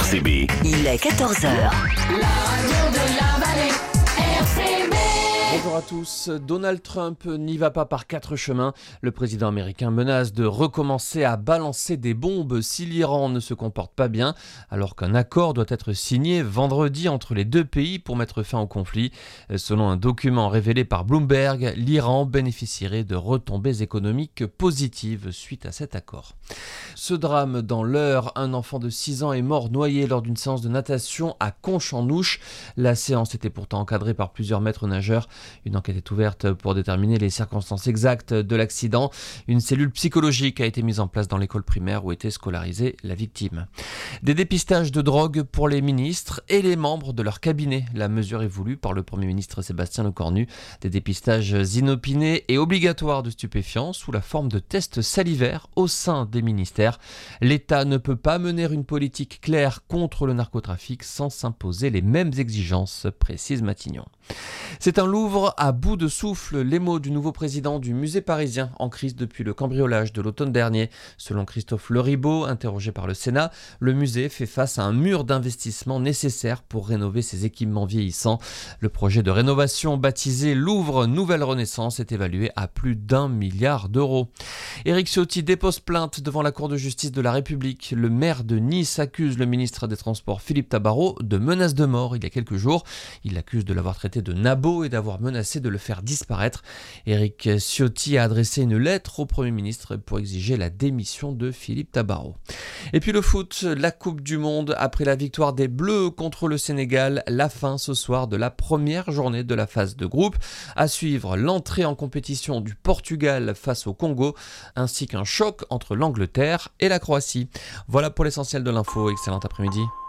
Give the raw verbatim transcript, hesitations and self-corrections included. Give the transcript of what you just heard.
C B. Il est quatorze heures. La radio de la vallée, R C B. Bonjour à tous. Donald Trump n'y va pas par quatre chemins. Le président américain menace de recommencer à balancer des bombes si l'Iran ne se comporte pas bien, alors qu'un accord doit être signé vendredi entre les deux pays pour mettre fin au conflit. Selon un document révélé par Bloomberg, l'Iran bénéficierait de retombées économiques positives suite à cet accord. Ce drame dans l'Eure, un enfant de six ans est mort noyé lors d'une séance de natation à Conche-en-Ouche. La séance était pourtant encadrée par plusieurs maîtres nageurs. Une enquête est ouverte pour déterminer les circonstances exactes de l'accident. Une cellule psychologique a été mise en place dans l'école primaire où était scolarisée la victime. Des dépistages de drogue pour les ministres et les membres de leur cabinet. La mesure est voulue par le Premier ministre Sébastien Lecornu. Des dépistages inopinés et obligatoires de stupéfiants sous la forme de tests salivaires au sein des ministères. L'État ne peut pas mener une politique claire contre le narcotrafic sans s'imposer les mêmes exigences, précise Matignon. C'est un Louvre à bout de souffle, les mots du nouveau président du musée parisien, en crise depuis le cambriolage de l'automne dernier. Selon Christophe Leribaud, interrogé par le Sénat, le musée fait face à un mur d'investissement nécessaire pour rénover ses équipements vieillissants. Le projet de rénovation baptisé Louvre Nouvelle Renaissance est évalué à plus d'un milliard d'euros. Éric Ciotti dépose plainte devant la Cour de justice de la République. Le maire de Nice accuse le ministre des Transports Philippe Tabarot de menaces de mort il y a quelques jours. Il l'accuse de l'avoir traité de nabo et d'avoir menacé de le faire disparaître. Éric Ciotti a adressé une lettre au Premier ministre pour exiger la démission de Philippe Tabarot. Et puis le foot, la Coupe du Monde, après la victoire des Bleus contre le Sénégal, la fin ce soir de la première journée de la phase de groupe. À suivre l'entrée en compétition du Portugal face au Congo, ainsi qu'un choc entre l'Angleterre et la Croatie. Voilà pour l'essentiel de l'info. Excellent après-midi.